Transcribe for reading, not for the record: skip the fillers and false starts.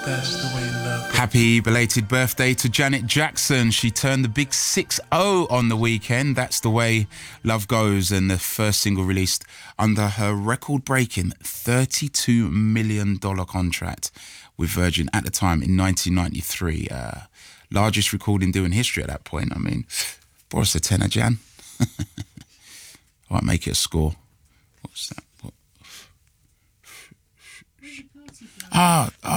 That's the way love goes. Happy belated birthday to Janet Jackson. She turned the big 6-0 on the weekend. That's the way love goes. And the first single released under her record-breaking $32 million contract with Virgin at the time in 1993. Largest recording deal in history at that point. I mean, Boris a tenner, Jan. I might make it a score. What's that? What?